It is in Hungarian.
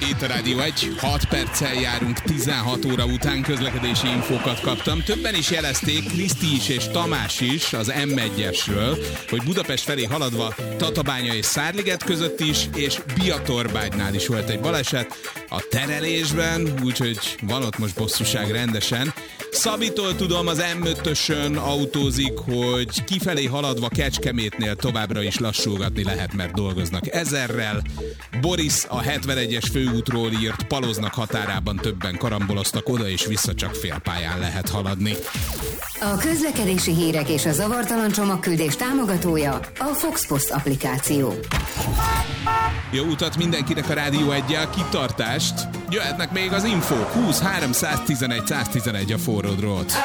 Itt a Rádió 1, 6 perccel járunk 16 óra után, közlekedési infókat kaptam. Többen is jelezték, Kriszti is és Tamás is az M1-esről, hogy Budapest felé haladva Tatabánya és Szárliget között is, és Biatorbágynál is volt egy baleset a terelésben, úgyhogy van ott most bosszúság rendesen. Szabitól tudom, az M5-ösön autózik, hogy kifelé haladva Kecskemétnél továbbra is lassulgatni lehet, mert dolgoznak 1000-rel. Boris a 71-es főútról írt, Paloznak határában többen karamboloztak, oda és vissza csak félpályán lehet haladni. A közlekedési hírek és a zavartalan csomagküldés támogatója a Fox Post applikáció. Jó utat mindenkinek a Rádió 1-jel, kitartást! Jöhetnek még az infók, 20 311 111 a forró drót.